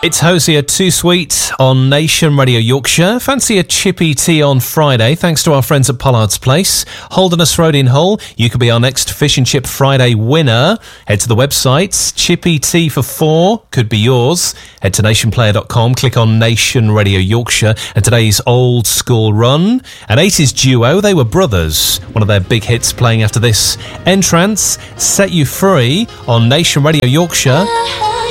It's Hosier Too Sweet on Nation Radio Yorkshire. Fancy a chippy tea on Friday, thanks to our friends at Pollard's Place. Holderness Road in Hull. You could be our next Fish and Chip Friday winner. Head to the website. Chippy tea for 4 could be yours. Head to nationplayer.com, click on Nation Radio Yorkshire. And today's old school run. An 80s duo, they were brothers. One of their big hits playing after this. Entrance, Set You Free on Nation Radio Yorkshire.